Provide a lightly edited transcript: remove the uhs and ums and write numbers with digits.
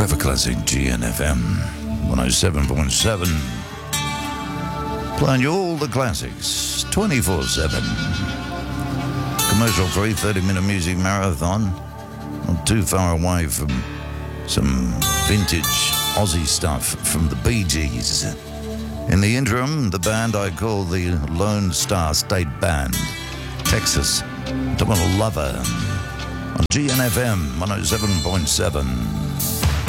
Forever Classic GNFM 107.7. Playing you all the classics 24/7. Commercial free 30-minute music marathon. Not too far away from some vintage Aussie stuff from the Bee Gees. In the interim, the band I call the Lone Star State Band, Texas. Talking about Lover on GNFM 107.7.